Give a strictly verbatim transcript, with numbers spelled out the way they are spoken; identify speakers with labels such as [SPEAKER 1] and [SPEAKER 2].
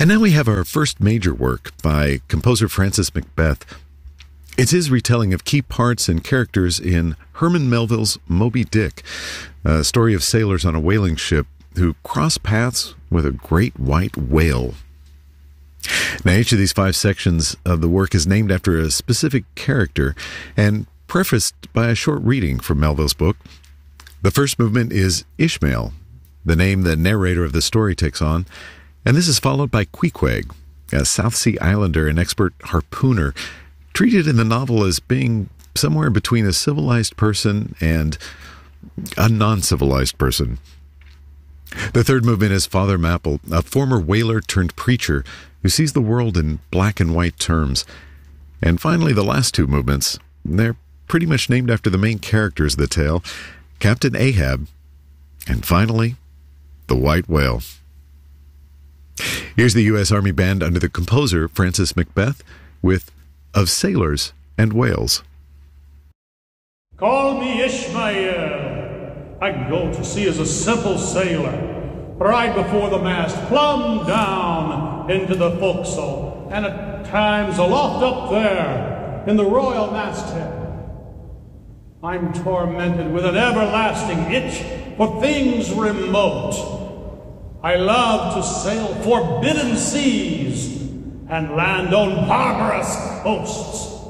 [SPEAKER 1] And now we have our first major work by composer Francis McBeth. It's his retelling of key parts and characters in Herman Melville's Moby Dick, a story of sailors on a whaling ship who cross paths with a great white whale. Now, each of these five sections of the work is named after a specific character and prefaced by a short reading from Melville's book. The first movement is Ishmael, the name the narrator of the story takes on, and this is followed by Queequeg, a South Sea Islander and expert harpooner, treated in the novel as being somewhere between a civilized person and a non-civilized person. The third movement is Father Mapple, a former whaler turned preacher who sees the world in black and white terms. And finally, the last two movements, they're pretty much named after the main characters of the tale, Captain Ahab, and finally, the white whale. Here's the U S Army Band under the composer Francis McBeth with Of Sailors and Whales.
[SPEAKER 2] Call me Ishmael. I can go to sea as a simple sailor, ride before the mast, plumb down into the forecastle, and at times aloft up there in the royal masthead. I'm tormented with an everlasting itch for things remote. I love to sail forbidden seas and land on barbarous coasts.